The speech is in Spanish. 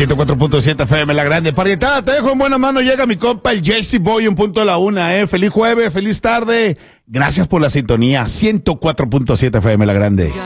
104.7 FM La Grande. Parietada, te dejo en buena mano. Llega mi compa, el Jesse Boy, un punto de la una, Feliz jueves, feliz tarde. Gracias por la sintonía. 104.7 FM La Grande.